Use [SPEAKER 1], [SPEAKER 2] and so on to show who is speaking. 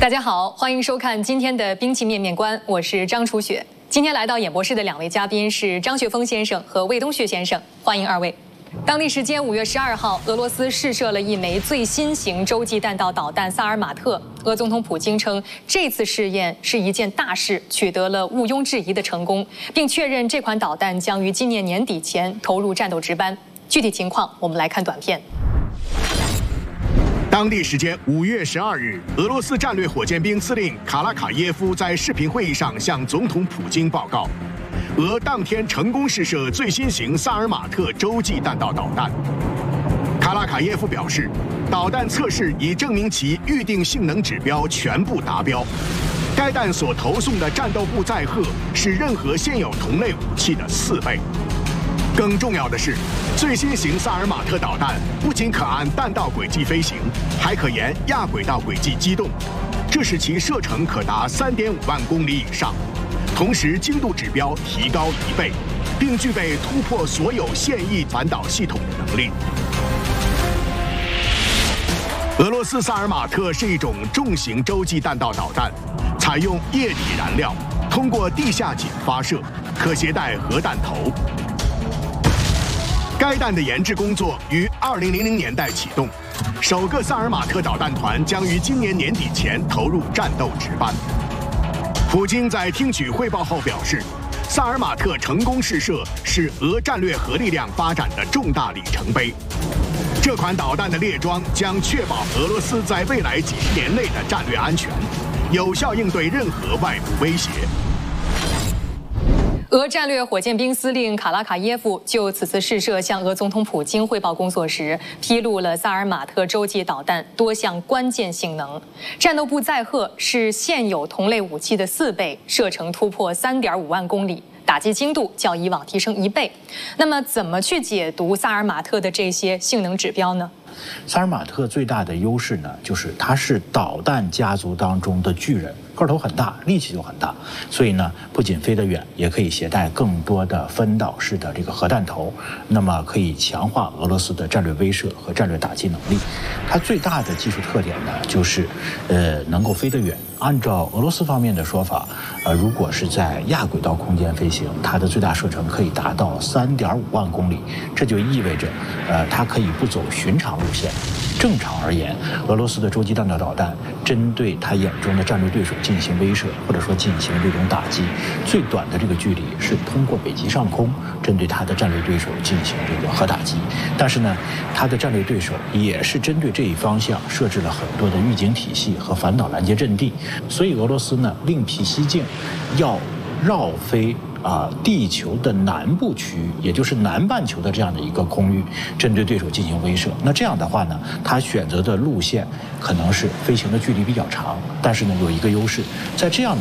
[SPEAKER 1] 大家好，欢迎收看今天的兵器面面观，我是张楚雪。今天来到演播室的两位嘉宾是张学峰先生和魏东旭先生，欢迎二位。当地时间5月12号，俄罗斯试射了一枚最新型洲际弹道导弹萨尔马特。俄总统普京称，这次试验是一件大事，取得了毋庸置疑的成功，并确认这款导弹将于今年年底前投入战斗值班。具体情况，我们来看短片。
[SPEAKER 2] 当地时间5月12日，俄罗斯战略火箭兵司令卡拉卡耶夫在视频会议上向总统普京报告，俄当天成功试射最新型萨尔马特洲际弹道导弹。卡拉卡耶夫表示，导弹测试已证明其预定性能指标全部达标。该弹所投送的战斗部载荷是任何现有同类武器的4倍。更重要的是，最新型萨尔马特导弹不仅可按弹道轨迹飞行，还可沿亚轨道轨迹机动，这使其射程可达3.5万公里以上，同时精度指标提高1倍，并具备突破所有现役反导系统的能力。俄罗斯萨尔马特是一种重型洲际弹道导弹，采用液体燃料，通过地下井发射，可携带核弹头。该弹的研制工作于2000年代启动，首个萨尔马特导弹团将于今年年底前投入战斗值班。普京在听取汇报后表示，萨尔马特成功试射是俄战略核力量发展的重大里程碑。这款导弹的列装将确保俄罗斯在未来几十年内的战略安全，有效应对任何外部威胁。
[SPEAKER 1] 俄战略火箭兵司令卡拉卡耶夫就此次试射向俄总统普京汇报工作时，披露了萨尔马特洲际导弹多项关键性能。战斗部载荷是现有同类武器的4倍，射程突破3.5万公里，打击精度较以往提升1倍。那么，怎么去解读萨尔马特的这些性能指标呢？
[SPEAKER 3] 萨尔马特最大的优势呢，就是它是导弹家族当中的巨人，个头很大，力气就很大，所以呢，不仅飞得远，也可以携带更多的分导式的这个核弹头，那么可以强化俄罗斯的战略威慑和战略打击能力。它最大的技术特点呢，就是能够飞得远。按照俄罗斯方面的说法，如果是在亚轨道空间飞行，它的最大射程可以达到3.5万公里，这就意味着，它可以不走寻常路线。正常而言，俄罗斯的洲际弹道导弹针对他眼中的战略对手进行威慑，或者说进行这种打击，最短的这个距离是通过北极上空针对他的战略对手进行这个核打击。但是呢，他的战略对手也是针对这一方向设置了很多的预警体系和反导拦截阵地，所以俄罗斯呢另辟蹊径，要绕飞地球的南部区域，也就是南半球的这样的一个空域，针对对手进行威慑。那这样的话呢，他选择的路线可能是飞行的距离比较长，但是呢有一个优势，在这样的